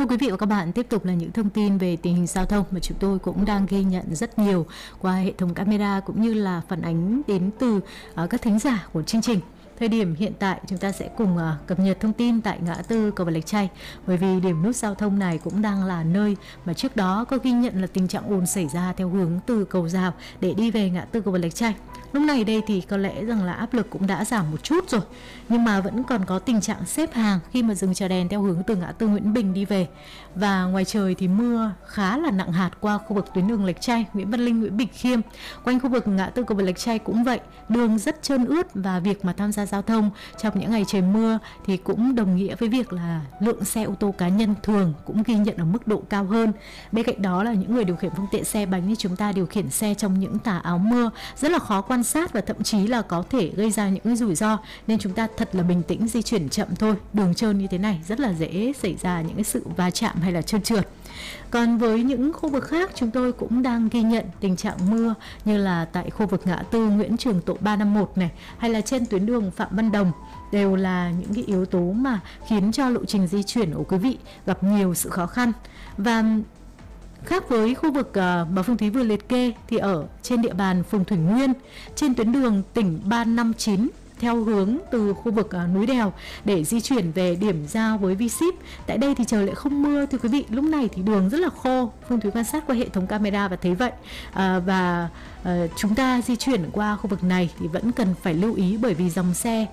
Thưa quý vị và các bạn, tiếp tục là những thông tin về tình hình giao thông mà chúng tôi cũng đang ghi nhận rất nhiều qua hệ thống camera cũng như là phản ánh đến từ các thính giả của chương trình. Thời điểm hiện tại chúng ta sẽ cùng cập nhật thông tin tại ngã tư cầu Vượt Lạch Tray, bởi vì điểm nút giao thông này cũng đang là nơi mà trước đó có ghi nhận là tình trạng ùn xảy ra theo hướng từ cầu Rào để đi về ngã tư cầu Vượt Lạch Tray. Lúc này đây thì có lẽ rằng là áp lực cũng đã giảm một chút rồi, nhưng mà vẫn còn có tình trạng xếp hàng khi mà dừng chờ đèn theo hướng từ ngã tư Nguyễn Bình đi về. Và ngoài trời thì mưa khá là nặng hạt qua khu vực tuyến đường Lạch Tray, Nguyễn Văn Linh, Nguyễn Bỉnh Khiêm. Quanh khu vực ngã tư cầu Vượt Lạch Tray cũng vậy, đường rất trơn ướt và việc mà tham gia giao thông trong những ngày trời mưa thì cũng đồng nghĩa với việc là lượng xe ô tô cá nhân thường cũng ghi nhận ở mức độ cao hơn. Bên cạnh đó là những người điều khiển phương tiện xe bánh như chúng ta điều khiển xe trong những tà áo mưa rất là khó quan sát và thậm chí là có thể gây ra những cái rủi ro, nên chúng ta thật là bình tĩnh di chuyển chậm thôi. Đường trơn như thế này rất là dễ xảy ra những cái sự va chạm hay là trơn trượt. Còn với những khu vực khác chúng tôi cũng đang ghi nhận tình trạng mưa như là tại khu vực ngã tư Nguyễn Trường Tộ 351 này, hay là trên tuyến đường Phạm Văn Đồng, đều là những cái yếu tố mà khiến cho lộ trình di chuyển của quý vị gặp nhiều sự khó khăn. Và khác với khu vực mà Phương Thúy vừa liệt kê thì ở trên địa bàn phường Thủy Nguyên, trên tuyến đường tỉnh 359 theo hướng từ khu vực núi đèo để di chuyển về điểm giao với V-Ship. Tại đây thì trời lại không mưa thưa quý vị, lúc này thì đường rất là khô. Phương Thúy quan sát qua hệ thống camera và thấy vậy. Chúng ta di chuyển qua khu vực này thì vẫn cần phải lưu ý, bởi vì dòng xe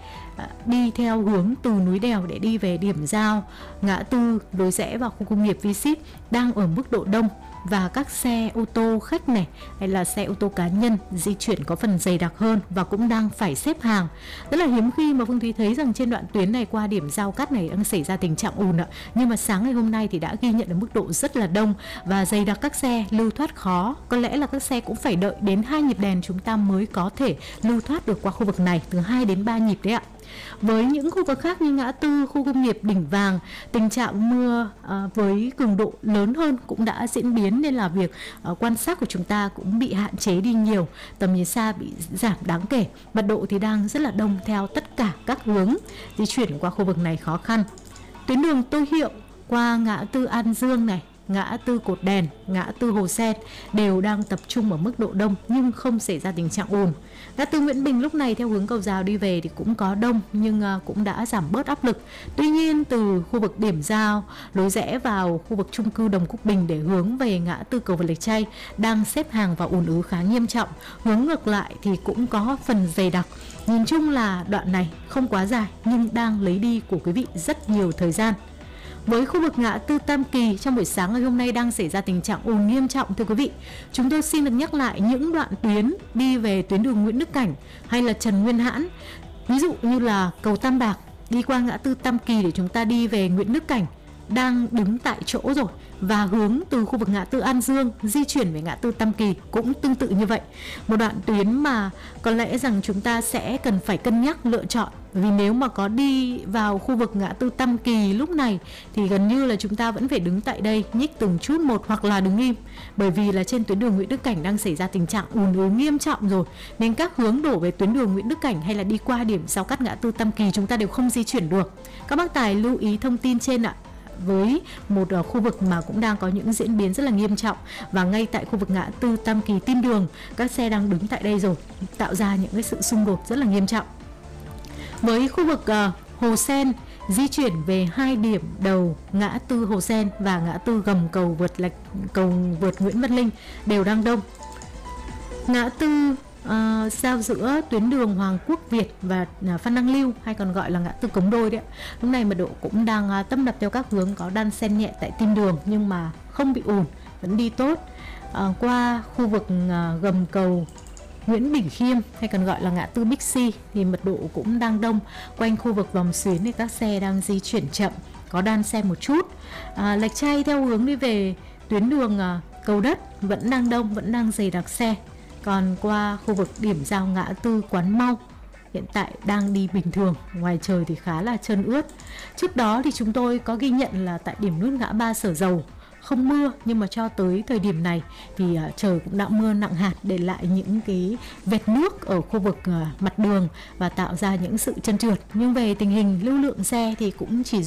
đi theo hướng từ núi đèo để đi về điểm giao ngã tư lối rẽ vào khu công nghiệp V-Ship đang ở mức độ đông, và các xe ô tô khách này hay là xe ô tô cá nhân di chuyển có phần dày đặc hơn và cũng đang phải xếp hàng. Rất là hiếm khi mà Phương Thúy thấy rằng trên đoạn tuyến này qua điểm giao cắt này đang xảy ra tình trạng ùn ạ. Nhưng mà sáng ngày hôm nay thì đã ghi nhận ở mức độ rất là đông và dày đặc, các xe lưu thoát khó. Có lẽ là các xe cũng phải đợi đến 2 nhịp đèn chúng ta mới có thể lưu thoát được qua khu vực này, từ 2 đến 3 nhịp đấy ạ. Với những khu vực khác như ngã tư khu công nghiệp Đỉnh Vàng, tình trạng mưa với cường độ lớn hơn cũng đã diễn biến, nên là việc quan sát của chúng ta cũng bị hạn chế đi nhiều, tầm nhìn xa bị giảm đáng kể. Mật độ thì đang rất là đông theo tất cả các hướng, di chuyển qua khu vực này khó khăn. Tuyến đường Tô Hiệu qua ngã tư An Dương này, ngã tư Cột Đèn, ngã tư Hồ Sen đều đang tập trung ở mức độ đông nhưng không xảy ra tình trạng ùn. Ngã tư Nguyễn Bình lúc này theo hướng cầu Rào đi về thì cũng có đông nhưng cũng đã giảm bớt áp lực. Tuy nhiên từ khu vực điểm giao lối rẽ vào khu vực chung cư Đồng Quốc Bình để hướng về ngã tư cầu Vượt Lạch Tray đang xếp hàng và ùn ứ khá nghiêm trọng. Hướng ngược lại thì cũng có phần dày đặc. Nhìn chung là đoạn này không quá dài nhưng đang lấy đi của quý vị rất nhiều thời gian. Với khu vực ngã tư Tam Kỳ trong buổi sáng ngày hôm nay đang xảy ra tình trạng ùn nghiêm trọng thưa quý vị. Chúng tôi xin được nhắc lại những đoạn tuyến đi về tuyến đường Nguyễn Đức Cảnh hay là Trần Nguyên Hãn. Ví dụ như là cầu Tam Bạc đi qua ngã tư Tam Kỳ để chúng ta đi về Nguyễn Đức Cảnh đang đứng tại chỗ rồi, và hướng từ khu vực ngã tư An Dương di chuyển về ngã tư Tam Kỳ cũng tương tự như vậy. Một đoạn tuyến mà có lẽ rằng chúng ta sẽ cần phải cân nhắc lựa chọn, vì nếu mà có đi vào khu vực ngã tư Tam Kỳ lúc này thì gần như là chúng ta vẫn phải đứng tại đây nhích từng chút một hoặc là đứng im, bởi vì là trên tuyến đường Nguyễn Đức Cảnh đang xảy ra tình trạng ùn ứ nghiêm trọng rồi, nên các hướng đổ về tuyến đường Nguyễn Đức Cảnh hay là đi qua điểm giao cắt ngã tư Tam Kỳ chúng ta đều không di chuyển được. Các bác tài lưu ý thông tin trên ạ. Với một khu vực mà cũng đang có những diễn biến rất là nghiêm trọng, và ngay tại khu vực ngã tư Tam Kỳ Tiên Đường các xe đang đứng tại đây rồi, tạo ra những cái sự xung đột rất là nghiêm trọng. Với khu vực Hồ Sen di chuyển về 2 điểm đầu ngã tư Hồ Sen và ngã tư gầm cầu vượt Nguyễn Văn Linh đều đang đông. Ngã tư giao giữa tuyến đường Hoàng Quốc Việt và Phan Đăng Lưu hay còn gọi là ngã tư Cống Đôi đấy, lúc này mật độ cũng đang tấp nập theo các hướng, có đan xen nhẹ tại Tiên Đường nhưng mà không bị ùn, vẫn đi tốt. Qua khu vực gầm cầu Nguyễn Bỉnh Khiêm hay còn gọi là ngã tư Bixi thì mật độ cũng đang đông. Quanh khu vực Vòng Xuyến thì các xe đang di chuyển chậm, có đan xen một chút. Lạch Tray theo hướng đi về tuyến đường Cầu Đất vẫn đang đông, vẫn đang dày đặc xe. Còn qua khu vực điểm giao ngã tư Quán Mau hiện tại đang đi bình thường, ngoài trời thì khá là trơn ướt. Trước đó thì chúng tôi có ghi nhận là tại điểm nút ngã ba Sở Dầu không mưa, nhưng mà cho tới thời điểm này thì trời cũng đã mưa nặng hạt, để lại những cái vệt nước ở khu vực mặt đường và tạo ra những sự trơn trượt. Nhưng về tình hình lưu lượng xe thì cũng chỉ